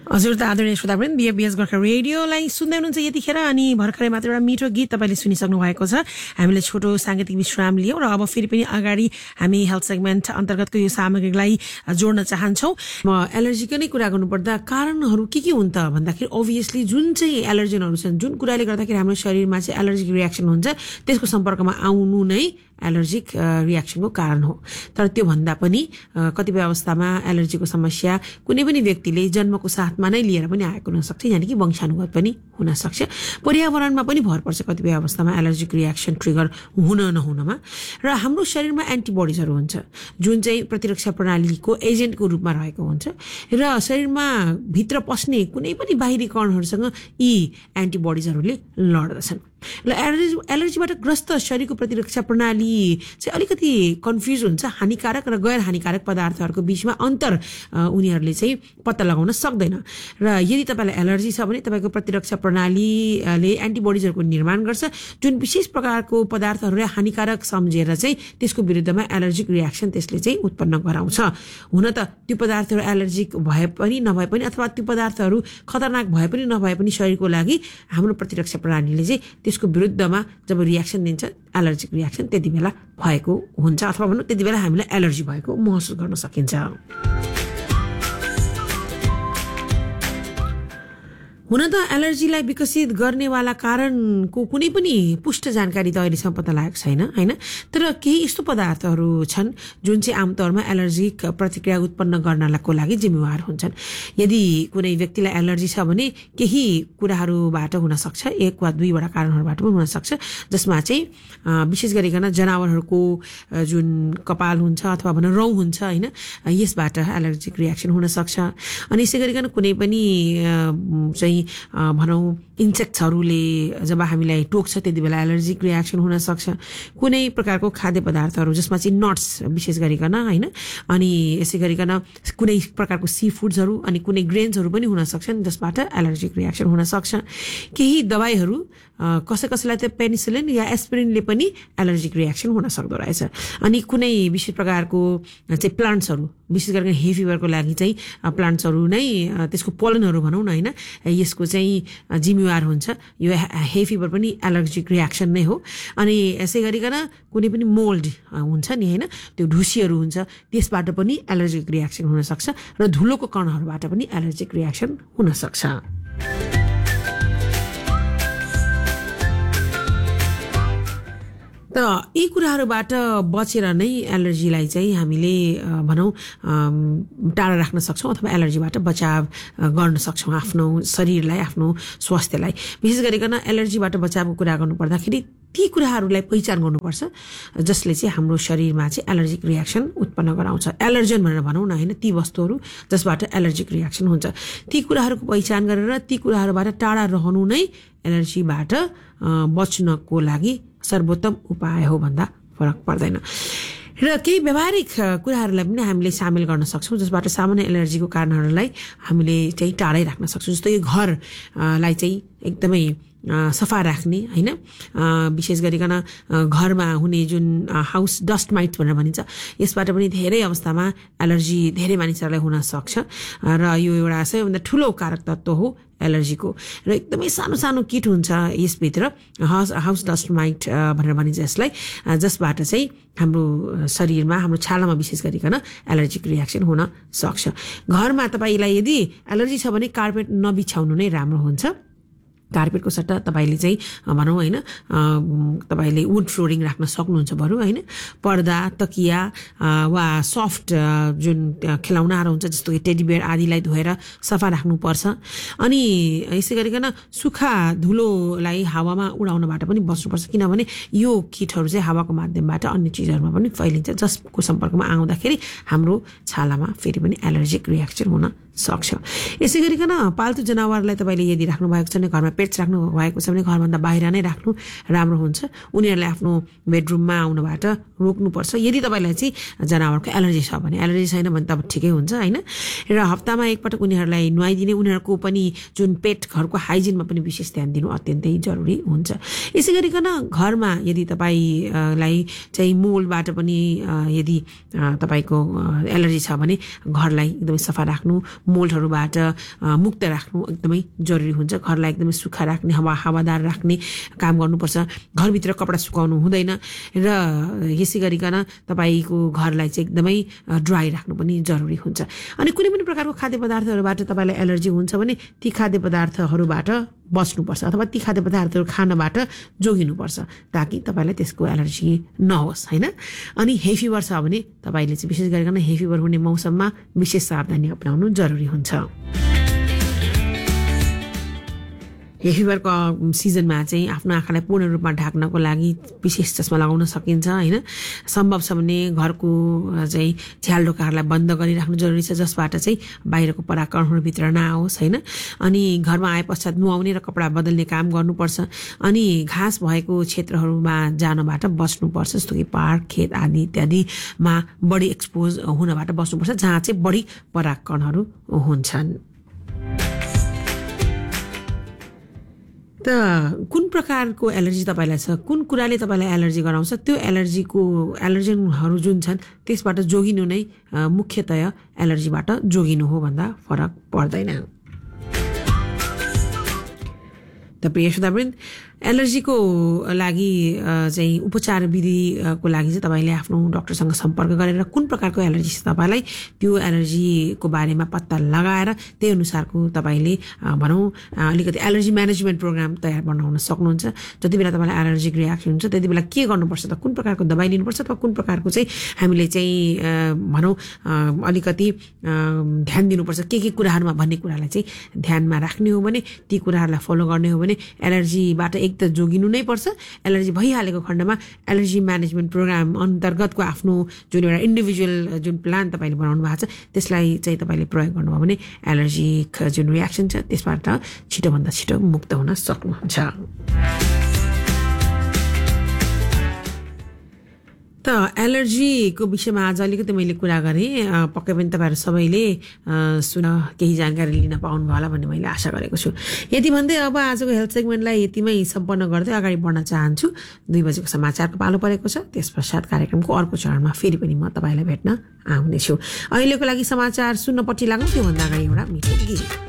हजुर त आदरणीय श्रोतावृन्द बीएबीएस गोर्खा रेडियोलाई सुन्दै हुनुहुन्छ यतिखेर अनि भर्खरै मात्र एउटा मिठो गीत तपाईँले सुनिसक्नु भएको छ। हामीले छोटो साङ्गीतिक विश्राम लियौँ र अब फेरि पनि अगाडि हामी हेल्थ सेगमेन्ट अन्तर्गतको यो सामग्रीलाई जोड्न चाहन्छौँ। म एलर्जीको नै कुरा गर्नुपर्दा कारणहरू के हुन् त भन्दाखेरि अभियसली जुन चाहिँ एलर्जेनहरू छन्, जुन कुराले गर्दाखेरि हाम्रो शरीरमा चाहिँ एलर्जिक रियाक्सन हुन्छ त्यसको सम्पर्कमा आउनु नै एलर्जिक रियाक्सनको कारण हो। तर त्यो भन्दा पनि कतिपय अवस्थामा एलर्जीको समस्या कुनै पनि व्यक्तिले जन्मको साथमा नै लिएर पनि आएको हुनसक्छ, यानि कि वंशानुगत पनि हुनसक्छ। पर्यावरणमा पनि भर पर्छ कतिपय अवस्थामा एलर्जिक रियाक्सन ट्रिगर हुन नहुनमा। र हाम्रो शरीरमा एन्टिबडिजहरू हुन्छ जुन चाहिँ प्रतिरक्षा प्रणालीको एजेन्टको रूपमा रहेको हुन्छ र शरीरमा भित्र पस्ने कुनै पनि बाहिरी कणहरूसँग यी एन्टिबडिजहरूले लड्दछन्। र एलर्जीबाट ग्रस्त शरीरको प्रतिरक्षा प्रणाली चाहिँ अलिकति कन्फ्युज हुन्छ। हानिकारक र गैर हानिकारक पदार्थहरूको बीचमा अन्तर उनीहरूले चाहिँ पत्ता लगाउन सक्दैन। र यदि तपाईँलाई एलर्जी छ भने तपाईँको प्रतिरक्षा प्रणालीले एन्टिबडिजहरूको निर्माण गर्छ जुन विशेष प्रकारको पदार्थहरूलाई हानिकारक सम्झेर चाहिँ त्यसको विरुद्धमा एलर्जिक रियाक्सन त्यसले चाहिँ उत्पन्न गराउँछ। हुन त त्यो पदार्थहरू एलर्जिक भए पनि नभए पनि अथवा त्यो पदार्थहरू खतरनाक भए पनि नभए पनि शरीरको लागि हाम्रो प्रतिरक्षा प्रणालीले चाहिँ त्यसको विरुद्धमा जब रियाक्सन दिन्छ एलर्जिक रियाक्सन त्यति बेला भएको हुन्छ अथवा भनौँ त्यति बेला हामीलाई एलर्जी भएको महसुस गर्न सकिन्छ। हुन त एलर्जीलाई विकसित गर्नेवाला कारणको कुनै पनि पुष्ट जानकारी त अहिलेसम्म पत्ता लागेको छैन, होइन। तर केही यस्तो पदार्थहरू छन् जुन चाहिँ आमतौरमा एलर्जिक प्रतिक्रिया उत्पन्न गर्नको लागि जिम्मेवार हुन्छन्। यदि कुनै व्यक्तिलाई एलर्जी छ भने केही कुराहरूबाट हुनसक्छ, एक वा दुईवटा कारणहरूबाट पनि हुनसक्छ, जसमा चाहिँ विशेष गरिकन जनावरहरूको जुन कपाल हुन्छ अथवा भनौँ रौँ हुन्छ, होइन, यसबाट एलर्जिक रियाक्सन हुनसक्छ। अनि यसै गरिकन कुनै पनि चाहिँ भनौँ इन्सेक्ट्सहरूले जब हामीलाई टोक्छ त्यति बेला एलर्जिक रियाक्सन हुनसक्छ। कुनै प्रकारको खाद्य पदार्थहरू जसमा चाहिँ नट्स विशेष गरिकन, होइन, अनि यसै गरिकन कुनै प्रकारको सी फुड्सहरू अनि कुनै ग्रेन्सहरू पनि हुनसक्छन् जसबाट एलर्जिक रियाक्सन हुनसक्छ। केही दबाईहरू कसैलाई त पेनिसिलिन या एस्पिरिनले पनि एलर्जिक रियाक्सन हुन सक्दो रहेछ। अनि कुनै विशेष प्रकारको चाहिँ प्लान्ट्सहरू विशेष गरेर हे फिभरको लागि चाहिँ प्लान्ट्सहरू नै त्यसको पोलनहरू भनौँ न, होइन, यसको चाहिँ जिम्मेवार हुन्छ। यो हे फिभर पनि एलर्जिक रियाक्सन नै हो। अनि यसै गरिकन कुनै पनि मोल्ड हुन्छ नि, होइन, त्यो ढुसीहरू हुन्छ त्यसबाट पनि एलर्जिक रियाक्सन हुनसक्छ र धुलोको कणहरूबाट पनि एलर्जिक रियाक्सन हुनसक्छ। त यी कुराहरूबाट बचेर नै एलर्जीलाई चाहिँ हामीले भनौँ टाढा राख्न सक्छौँ अथवा एलर्जीबाट बचाव गर्न सक्छौँ आफ्नो शरीरलाई, आफ्नो स्वास्थ्यलाई। विशेष गरिकन एलर्जीबाट बचावको कुरा गर्नुपर्दाखेरि ती कुराहरूलाई पहिचान गर्नुपर्छ जसले चाहिँ हाम्रो शरीरमा चाहिँ एलर्जिक रियाक्सन उत्पन्न गराउँछ। एलर्जन भनेर भनौँ न, होइन, ती वस्तुहरू जसबाट एलर्जिक रियाक्सन हुन्छ, ती कुराहरूको पहिचान गरेर ती कुराहरूबाट टाढा रहनु नै एलर्जीबाट बच्नको लागि सर्वोत्तम उपाय हो भन्दा फरक पर्दैन। र केही व्यावहारिक कुराहरूलाई पनि हामीले सामेल गर्न सक्छौँ जसबाट सामान्य एलर्जीको कारणहरूलाई हामीले चाहिँ टाढै राख्न सक्छौँ। जस्तो यो घरलाई चाहिँ एकदमै सफा राख्ने, होइन, विशेष गरिकन घरमा हुने जुन हाउस डस्ट माइट्स भनेर भनिन्छ यसबाट पनि धेरै अवस्थामा एलर्जी धेरै मानिसहरूलाई हुन सक्छ र यो एउटा सबैभन्दा ठुलो कारक तत्त्व हो एलर्जीको। र एकदमै सानो सानो किट हुन्छ यसभित्र हाउस डस्ट माइट भनेर भनिन्छ यसलाई, जसबाट चाहिँ हाम्रो शरीरमा हाम्रो छालामा विशेष गरिकन एलर्जिक रियाक्सन हुन सक्छ। घरमा तपाईँलाई यदि एलर्जी छ भने कार्पेट नबिछाउनु नै राम्रो हुन्छ। कार्पेटको सट्टा तपाईँले चाहिँ भनौँ, होइन, तपाईँले वुड फ्लोरिङ राख्न सक्नुहुन्छ बरु, होइन, पर्दा, तकिया वा सफ्ट जुन खेलौनाहरू हुन्छ जस्तो कि टेडी बेयर आदिलाई धोएर सफा राख्नुपर्छ। अनि यसै गरिकन सुक्खा धुलोलाई हावामा उडाउनबाट पनि बस्नुपर्छ, किनभने यो किटहरू चाहिँ हावाको माध्यमबाट अन्य चिजहरूमा पनि फैलिन्छ जसको सम्पर्कमा आउँदाखेरि हाम्रो छालामा फेरि पनि एलर्जिक रियाक्सन हुन सक्छ। यसै गरिकन पाल्तु जनावरलाई तपाईँले यदि राख्नु भएको छ भने घरमा पेट पेट्स राख्नु भएको छ भने घरभन्दा बाहिर नै राख्नु राम्रो हुन्छ। उनीहरूलाई आफ्नो बेडरुममा आउनबाट रोक्नुपर्छ। यदि तपाईँलाई चाहिँ जनावरको एलर्जी छ भने, एलर्जी छैन भने त अब ठिकै हुन्छ होइन। र हप्तामा एकपटक उनीहरूलाई नुहाइदिने, उनीहरूको पनि जुन पेट घरको हाइजिनमा पनि विशेष ध्यान दिनु अत्यन्तै जरुरी हुन्छ। यसै गरिकन घरमा यदि तपाईँलाई चाहिँ मोलबाट पनि यदि तपाईँको एलर्जी छ भने घरलाई एकदमै सफा राख्नु, मोल्डहरूबाट मुक्त राख्नु एकदमै जरुरी हुन्छ। घरलाई एकदमै सुक्खा राख्ने, हावादार राख्ने काम गर्नुपर्छ। घरभित्र कपडा सुकाउनु हुँदैन र यसै गरिकन तपाईँको घरलाई चाहिँ एकदमै ड्राई राख्नु पनि जरुरी हुन्छ। अनि कुनै पनि प्रकारको खाद्य पदार्थहरूबाट तपाईँलाई एलर्जी हुन्छ भने ती खाद्य पदार्थहरूबाट बच्नुपर्छ अथवा ती खाद्य पदार्थहरू खानबाट जोगिनुपर्छ ताकि तपाईँलाई त्यसको एलर्जी नहोस् होइन। अनि हे फिभर छ भने तपाईँले चाहिँ विशेष गरिकन हे फिभर हुने मौसममा विशेष सावधानी अपनाउनु जरुरी हुन्छ। हे फिभरको सिजनमा चाहिँ आफ्नो आँखालाई पूर्ण रूपमा ढाक्नको लागि विशेष चस्मा लगाउन सकिन्छ होइन। सम्भव छ भने घरको चाहिँ झ्याल ढोकाहरूलाई बन्द गरिराख्नु जरुरी छ जसबाट चाहिँ बाहिरको परागकणहरू भित्र नआओस् होइन। अनि घरमा आए पश्चात नुहाउने र कपडा बदल्ने काम गर्नुपर्छ। अनि घाँस भएको क्षेत्रहरूमा जानबाट बस्नुपर्छ जस्तो कि पार्क, खेत आदि इत्यादिमा बढी एक्सपोज हुनबाट बस्नुपर्छ जहाँ चाहिँ बढी परागकणहरू हुन्छन्। त कुन प्रकारको एलर्जी तपाईँलाई छ, कुन कुराले तपाईँलाई एलर्जी गराउँछ, त्यो एलर्जेनहरू जुन छन् त्यसबाट जोगिनु नै मुख्यतया एलर्जीबाट जोगिनु हो भन्दा फरक पर्दैन। त प्रिय श्रोतावृन्द, एलर्जीको लागि चाहिँ उपचार विधिको लागि चाहिँ तपाईँले आफ्नो डाक्टरसँग सम्पर्क गरेर कुन प्रकारको एलर्जी छ तपाईँलाई त्यो एलर्जीको बारेमा पत्ता लगाएर त्यही अनुसारको तपाईँले भनौँ अलिकति एलर्जी म्यानेजमेन्ट प्रोग्राम तयार बनाउन सक्नुहुन्छ। जति बेला तपाईँलाई एलर्जिक रियाक्सन हुन्छ त्यति बेला के गर्नुपर्छ त, कुन प्रकारको दबाई लिनुपर्छ अथवा कुन प्रकारको चाहिँ हामीले चाहिँ भनौँ अलिकति ध्यान दिनुपर्छ के कुराहरूमा भन्ने कुरालाई चाहिँ ध्यानमा राख्ने हो भने, ती कुराहरूलाई फलो गर्ने हो भने एलर्जीबाट एक त जोगिनु नै पर्छ। एलर्जी भइहालेको खण्डमा एलर्जी म्यानेजमेन्ट प्रोग्राम अन्तर्गतको आफ्नो जुन एउटा इन्डिभिजुअल जुन प्लान तपाईँले बनाउनु भएको छ त्यसलाई चाहिँ तपाईँले प्रयोग गर्नुभयो भने एलर्जिक जुन रियाक्सन छ त्यसबाट छिटोभन्दा छिटो मुक्त हुन सक्नुहुन्छ। त एलर्जीको विषयमा आज अलिकति मैले कुरा गरेँ। पक्कै पनि तपाईँहरू सबैले केही जानकारी लिन पाउनुभयो होला भन्ने मैले आशा गरेको छु। यति भन्दै अब आजको हेल्थ सेगमेन्टलाई यतिमै सम्पन्न गर्दै अगाडि बढ्न चाहन्छु। 2 बजेको समाचारको पालो परेको छ, त्यस पश्चात कार्यक्रमको अर्को चरणमा फेरि पनि म तपाईँलाई भेट्न आउनेछु। अहिलेको लागि समाचार सुन्नपट्टि लागौँ, त्योभन्दा अगाडि एउटा मिठो गीत।